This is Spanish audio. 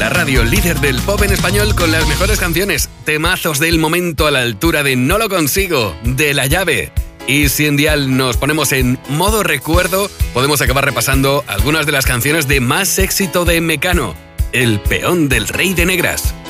la radio líder del pop en español con las mejores canciones, temazos del momento a la altura de No lo consigo, de La Llave. Y si en Dial nos ponemos en modo recuerdo, podemos acabar repasando algunas de las canciones de más éxito de Mecano, El peón del rey de negras.